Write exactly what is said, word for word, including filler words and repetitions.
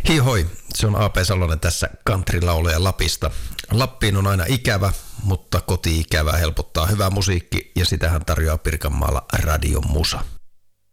Hii hoi, se on A P Salonen tässä countrylaulaja Lapista. Lappiin on aina ikävä, mutta koti-ikävä helpottaa hyvä musiikki ja sitähän tarjoaa Pirkanmaalla Radio Musa.